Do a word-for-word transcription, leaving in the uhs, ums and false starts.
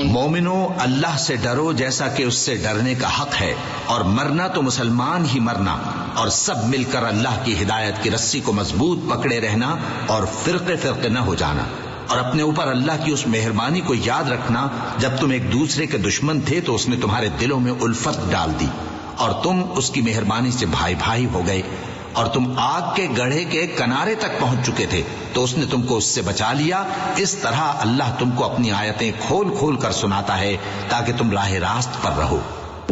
मोमिनो, अल्लाह से डरो जैसा कि उससे डरने का हक है, और मरना तो मुसलमान ही मरना, और सब मिलकर अल्लाह की हिदायत की रस्सी को मजबूत पकड़े रहना और फिरके फिरके न हो जाना। और अपने ऊपर अल्लाह की उस मेहरबानी को याद रखना, जब तुम एक दूसरे के दुश्मन थे तो उसने तुम्हारे दिलों में उल्फत डाल दी और तुम उसकी मेहरबानी से भाई भाई हो गए, और तुम आग के गड्ढे के किनारे तक पहुंच चुके थे तो उसने तुमको उससे बचा लिया। इस तरह अल्लाह तुमको अपनी आयतें खोल खोल कर सुनाता है ताकि तुम राह रास्त पर रहो।